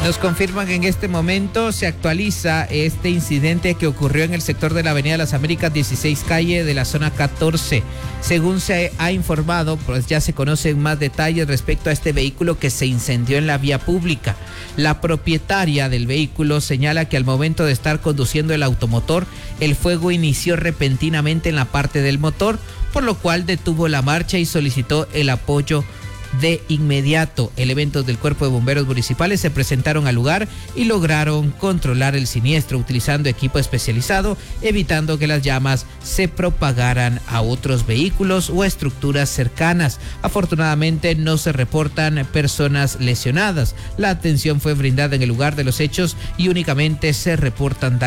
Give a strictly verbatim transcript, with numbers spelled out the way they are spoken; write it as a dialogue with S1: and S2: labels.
S1: Nos confirman que en este momento se actualiza este incidente que ocurrió en el sector de la Avenida Las Américas, dieciséis calle de la zona catorce. Según se ha informado, pues ya se conocen más detalles respecto a este vehículo que se incendió en la vía pública. La propietaria del vehículo señala que al momento de estar conduciendo el automotor, el fuego inició repentinamente en la parte del motor, por lo cual detuvo la marcha y solicitó el apoyo de inmediato. Elementos del Cuerpo de Bomberos Municipales se presentaron al lugar y lograron controlar el siniestro utilizando equipo especializado, evitando que las llamas se propagaran a otros vehículos o estructuras cercanas. Afortunadamente no se reportan personas lesionadas. La atención fue brindada en el lugar de los hechos y únicamente se reportan daños